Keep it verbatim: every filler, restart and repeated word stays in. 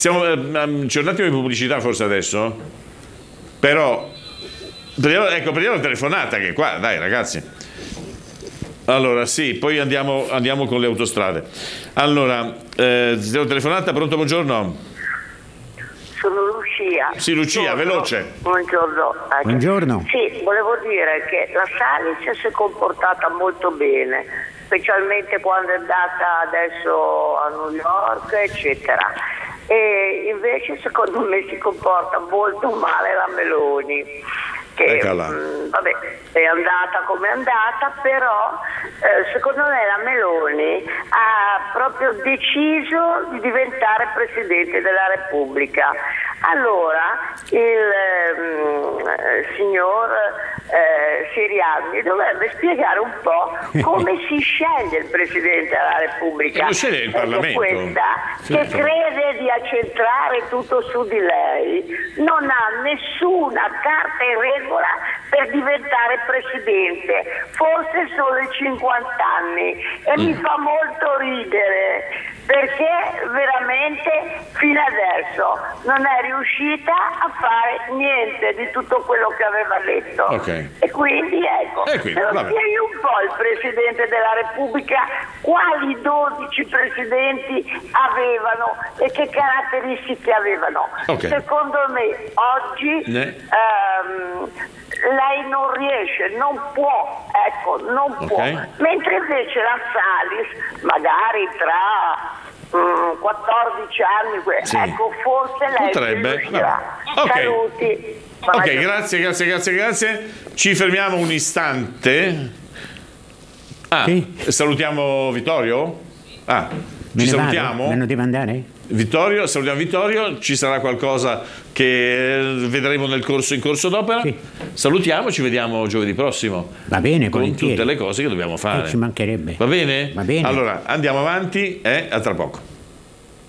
Siamo, eh, c'è un attimo di pubblicità forse adesso, però prendiamo, ecco, prendiamo la telefonata che è qua, dai ragazzi. Allora sì, poi andiamo, andiamo con le autostrade. Allora, eh, telefonata, pronto, buongiorno. Sono Lucia. Sì, Lucia, buongiorno. veloce. Buongiorno. Buongiorno. Sì, volevo dire che la Salis si è comportata molto bene, specialmente quando è andata adesso a New York, eccetera. E invece secondo me si comporta molto male la Meloni, che mh, vabbè, è andata come è andata, però eh, secondo me la Meloni ha proprio deciso di diventare Presidente della Repubblica. Allora il eh, signor eh, Siriani dovrebbe spiegare un po' come si sceglie il Presidente della Repubblica. Lo sceglie il Parlamento. Questa sì, che sì. crede di accentrare tutto su di lei non ha nessuna carta in regola per diventare Presidente, forse solo i cinquanta anni, e mm. mi fa molto ridere perché veramente fino adesso non è riuscita a fare niente di tutto quello che aveva detto. Okay. E quindi ecco, e quindi, me lo spieghi un po' il Presidente della Repubblica quali dodici presidenti avevano e che caratteristiche avevano. Okay. Secondo me oggi ne. ehm, lei non riesce, non può, ecco, non okay. può. Mentre invece la Salis, magari tra mm, quattordici anni, sì. ecco, forse lei potrebbe. riuscirà. No. Okay. Saluti. Ok, grazie, grazie, grazie, grazie. Ci fermiamo un istante. Ah, sì. Salutiamo Vittorio? Ah, Me ci ne salutiamo? vado? Me ne devo andare? Vittorio, salutiamo Vittorio, ci sarà qualcosa che vedremo nel corso in corso d'opera. Sì. Salutiamo, ci vediamo giovedì prossimo. Va bene, con volentieri. tutte le cose che dobbiamo fare. Eh, ci mancherebbe. Va bene? Va bene. Allora, andiamo avanti e a tra poco.